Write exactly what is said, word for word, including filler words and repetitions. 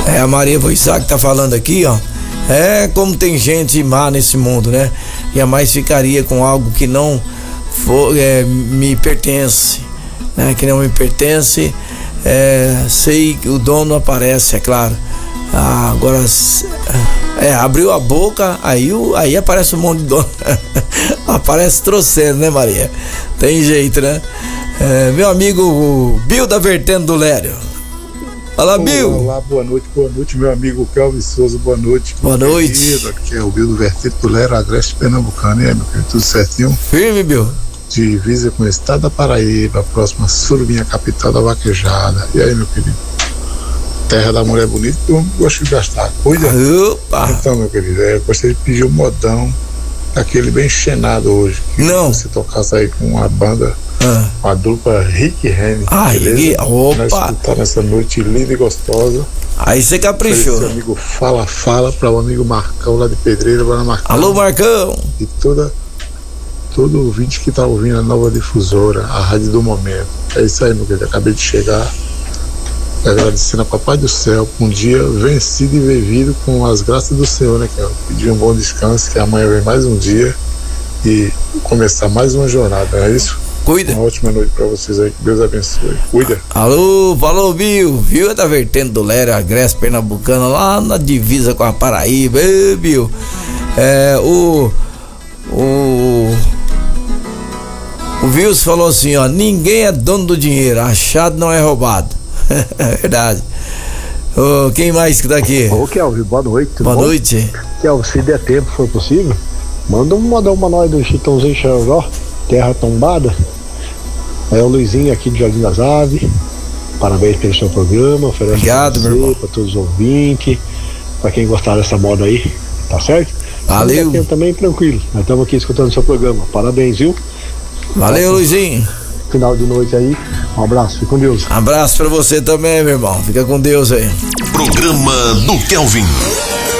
É, a Maria Voissac tá falando aqui, ó. É como tem gente má nesse mundo, né? Jamais ficaria com algo que não for, é, me pertence, né? Que não me pertence. É, sei que o dono aparece, é claro. Ah, agora, é, abriu a boca, aí, aí aparece um monte de dono. Aparece trocando, né, Maria? Tem jeito, né? É, meu amigo Bill da Vertente do Lério. Fala, Bill. Olá, boa noite, boa noite, meu amigo Kelvin Souza, boa noite. Boa noite. Querido, aqui é o Bill do Vertente do Lério, Agreste Pernambucano, e aí, meu querido, tudo certinho? Firme, Bill. Divisa com o estado da Paraíba, próxima Surubinha, capital da vaquejada. E aí, meu querido? Terra da mulher bonita, eu gosto de gastar. Cuida. Opa. Então, meu querido, eu gostaria de pedir um modão, aquele bem chenado hoje. Não. Se você tocasse aí com uma banda, ah. com a dupla Rick Henry. Ah, beleza? Opa. Nós escutar nessa noite linda e gostosa. Aí você caprichou. Seu amigo Fala Fala, para o amigo Marcão lá de Pedreira, lá na Marcão. Alô, Marcão. E toda, todo ouvinte que tá ouvindo a nova difusora, a rádio do momento. É isso aí, meu querido. Acabei de chegar. Agradecendo a Papai do Céu por um dia vencido e vivido com as graças do Senhor, né, Kel? Pedir um bom descanso, que amanhã vem mais um dia e começar mais uma jornada, não é isso? Cuida. Uma ótima noite pra vocês aí, que Deus abençoe. Cuida. Alô, falou, Bill. Viu? É da Vertente do Lério, Agreste Pernambucana, lá na divisa com a Paraíba. Ei, Bill. É, o. O. O Vils falou assim, ó: ninguém é dono do dinheiro, achado não é roubado. É verdade. Oh, quem mais que tá aqui? Ô, Kelvin, boa noite. Tudo boa bom? noite. Kelvin, se der tempo, for possível, manda um modão pra nós do Chitãozinho Chororó, Terra Tombada. É o Luizinho aqui de Jardim das Aves. Parabéns pelo seu programa. Obrigado, meu irmão. Pra todos os ouvintes, pra quem gostar dessa moda aí, tá certo? Valeu. Se der tempo também, tranquilo. Nós estamos aqui escutando o seu programa. Parabéns, viu? Valeu, Luizinho. Final de noite aí, um abraço, fica com Deus. Abraço pra você também, meu irmão, fica com Deus aí. Programa do Kelvin.